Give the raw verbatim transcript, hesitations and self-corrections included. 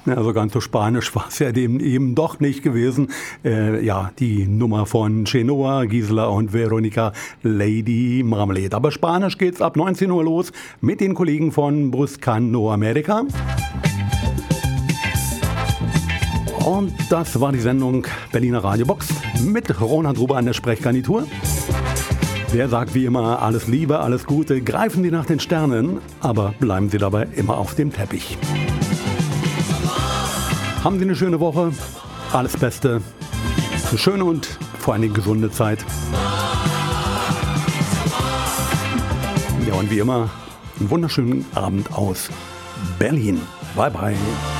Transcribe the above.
Ja, so ganz so spanisch war es ja dem eben doch nicht gewesen. Äh, ja, die Nummer von Chenoa, Gisela und Veronica, Lady Marmalade. Aber Spanisch geht's ab neunzehn Uhr los mit den Kollegen von Bruscano America. Und das war die Sendung Berliner Radiobox mit Ronald Gruber an der Sprechgarnitur. Der sagt wie immer alles Liebe, alles Gute, greifen Sie nach den Sternen, aber bleiben Sie dabei immer auf dem Teppich. Haben Sie eine schöne Woche, alles Beste, eine schöne und vor allem gesunde Zeit. Ja, und wie immer, einen wunderschönen Abend aus Berlin. Bye, bye.